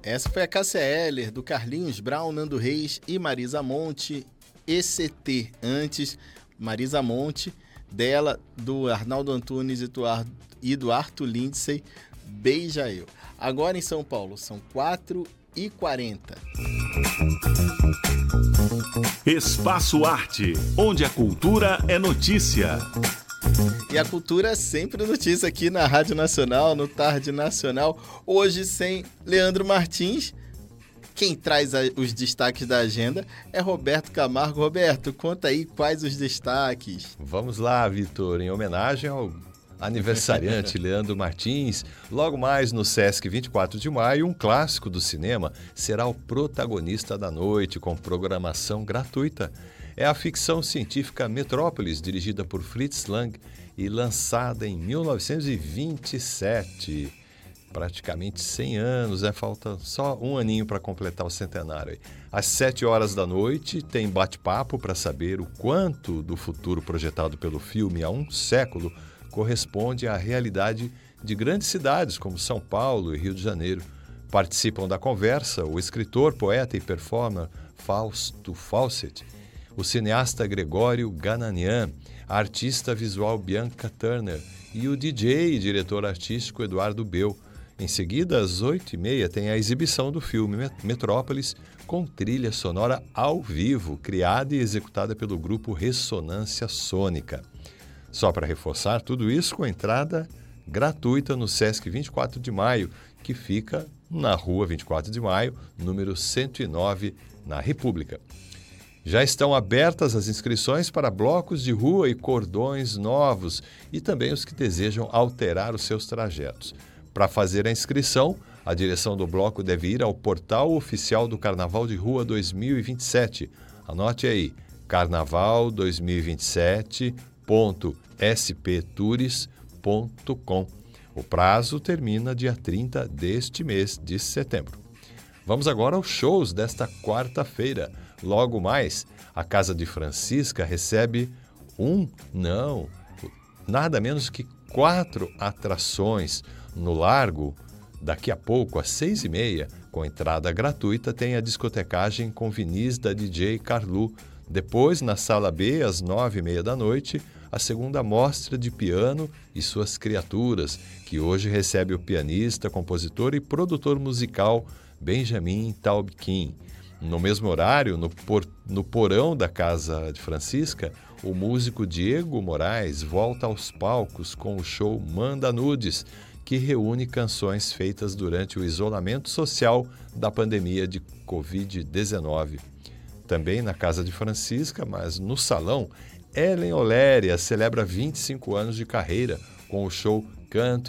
Essa foi a Cássia Eller, do Carlinhos Brown, Nando Reis e Marisa Monte, ECT. Antes, Marisa Monte, dela, do Arnaldo Antunes e do Arthur Lindsay, Beija Eu. Agora em São Paulo, são 4h40. Espaço Arte, onde a cultura é notícia. E a cultura é sempre notícia aqui na Rádio Nacional, no Tarde Nacional. Hoje sem Leandro Martins. Quem traz os destaques da agenda é Roberto Camargo. Roberto, conta aí quais os destaques. Vamos lá, Vitor. Em homenagem ao aniversariante Leandro Martins, logo mais no Sesc 24 de maio, um clássico do cinema será o protagonista da noite, com programação gratuita. É a ficção científica Metrópolis, dirigida por Fritz Lang e lançada em 1927. Praticamente 100 anos, falta só um aninho para completar o centenário. Às 7h da noite tem bate-papo para saber o quanto do futuro projetado pelo filme há um século corresponde à realidade de grandes cidades como São Paulo e Rio de Janeiro. Participam da conversa o escritor, poeta e performer Fausto Fawcett, o cineasta Gregório Gananian, a artista visual Bianca Turner e o DJ e diretor artístico Eduardo Beu. Em seguida, às 8h30, tem a exibição do filme Metrópolis, com trilha sonora ao vivo, criada e executada pelo grupo Ressonância Sônica. Só para reforçar tudo isso, com entrada gratuita no Sesc 24 de maio, que fica na Rua 24 de Maio, número 109, na República. Já estão abertas as inscrições para blocos de rua e cordões novos e também os que desejam alterar os seus trajetos. Para fazer a inscrição, a direção do bloco deve ir ao portal oficial do Carnaval de Rua 2027. Anote aí, carnaval2027.sptours.com. O prazo termina dia 30 deste mês de setembro. Vamos agora aos shows desta quarta-feira. Logo mais, a Casa de Francisca recebe nada menos que 4 atrações. No Largo, daqui a pouco, às 6h30, com entrada gratuita, tem a discotecagem com Vinícius da DJ Carlu. Depois, na Sala B, às 9h30 da noite, a segunda mostra de piano e suas criaturas, que hoje recebe o pianista, compositor e produtor musical Benjamin Taubkin. No mesmo horário, no porão da Casa de Francisca, o músico Diego Moraes volta aos palcos com o show Manda Nudes, que reúne canções feitas durante o isolamento social da pandemia de Covid-19. Também na Casa de Francisca, mas no salão, Ellen Oléria celebra 25 anos de carreira com o show Canto